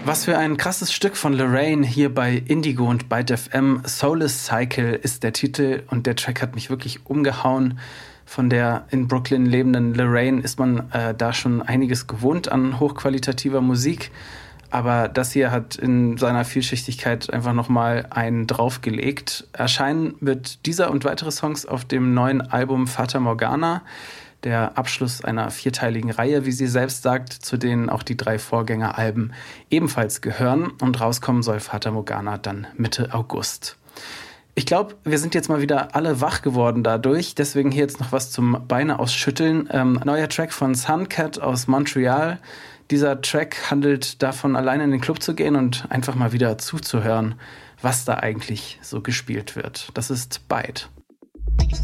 Was für ein krasses Stück von Lorraine hier bei Indigo und Byte FM. Soulless Cycle ist der Titel und der Track hat mich wirklich umgehauen. Von der in Brooklyn lebenden Lorraine ist man da schon einiges gewohnt an hochqualitativer Musik. Aber das hier hat in seiner Vielschichtigkeit einfach nochmal einen draufgelegt. Erscheinen wird dieser und weitere Songs auf dem neuen Album Fata Morgana, der Abschluss einer 4-teiligen Reihe, wie sie selbst sagt, zu denen auch die 3 Vorgängeralben ebenfalls gehören. Und rauskommen soll Fata Morgana dann Mitte August. Ich glaube, wir sind jetzt mal wieder alle wach geworden dadurch. Deswegen hier jetzt noch was zum Beine ausschütteln. Neuer Track von Suncat aus Montreal. Dieser Track handelt davon, alleine in den Club zu gehen und einfach mal wieder zuzuhören, was da eigentlich so gespielt wird. Das ist Byte.